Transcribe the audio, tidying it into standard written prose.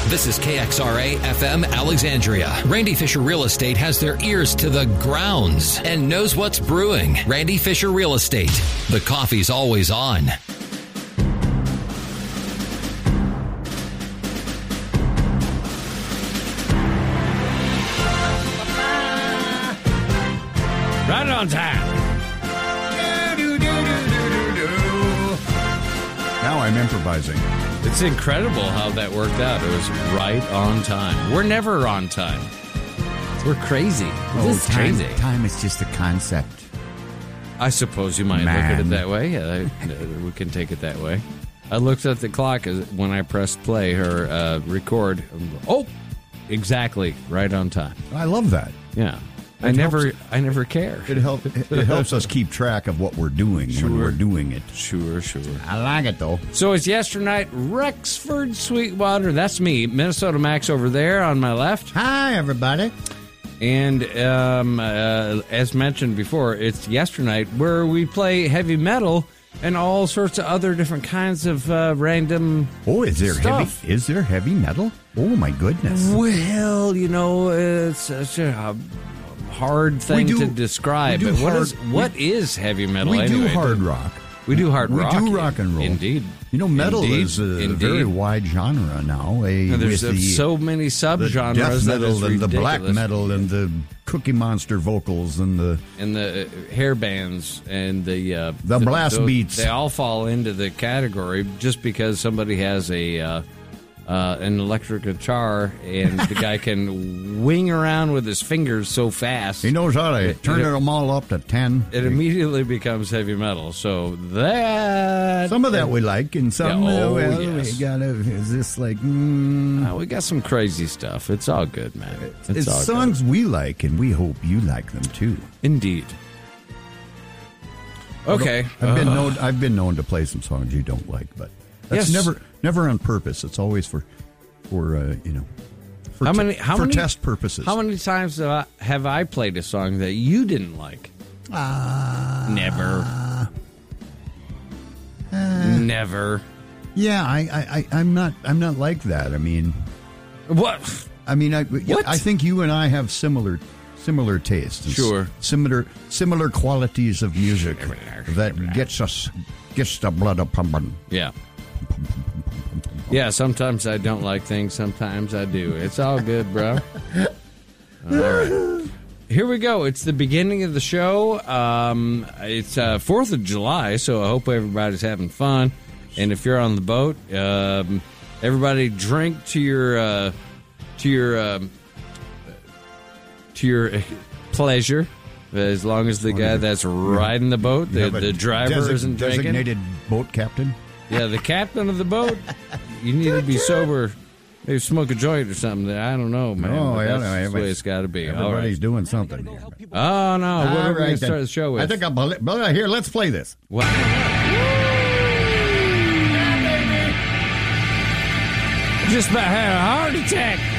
This is KXRA FM Alexandria. Randy Fisher Real Estate has their ears to the grounds and knows what's brewing. Randy Fisher Real Estate. The coffee's always on. Right on time. Now I'm improvising. It's incredible how that worked out. It was right on time. We're never on time. We're crazy. This is crazy. Time is just a concept. I suppose you might look at it that way. We can take it that way. I looked at the clock when I pressed play or record. Oh, exactly. Right on time. I love that. Yeah. I never care. It helps us keep track of what we're doing when we're doing it. Sure. I like it, though. So it's yesternight, Rexford Sweetwater. That's me. Minnesota Max over there on my left. Hi, everybody. And as mentioned before, it's yesternight where we play heavy metal and all sorts of other different kinds of random stuff. Is there heavy metal? Oh, my goodness. Well, it's such a hard thing to describe. But what is heavy metal we anyway? We do hard rock. We do hard rock. We do rock and roll. Indeed. Metal is a very wide genre now. There's so many subgenres. The death metal that and the black metal and the Cookie Monster vocals and the hair bands and the blast beats. They all fall into the category just because somebody has an electric guitar and the guy can wing around with his fingers so fast. He knows how to turn them all up to 10. It immediately becomes heavy metal. So that... Some of that we like, and some... yes. We gotta... Is this like... we got some crazy stuff. It's all good, man. It's all songs good. We like, and we hope you like them, too. Indeed. Okay. I've been known to play some songs you don't like, but that's never on purpose. It's always for test purposes. How many times have I played a song that you didn't like? Never. Never. Yeah, I'm not like that. I mean, what? I mean, I think you and I have similar tastes. Sure. Similar qualities of music that gets the blood a pumping. Yeah. Yeah, sometimes I don't like things, sometimes I do. It's all good, bro. All right. Here we go. It's the beginning of the show. It's 4th of July, so I hope everybody's having fun. And if you're on the boat, everybody drink to your pleasure, as long as the guy that's riding the boat, the driver isn't drinking. Designated boat captain? Yeah, the captain of the boat. You need to be sober. Maybe smoke a joint or something. I don't know, man. Oh, that's the way it's got to be. Everybody's doing something here. Oh, no. What are we going to start the show with? I think here, let's play this. What? Just about had a heart attack.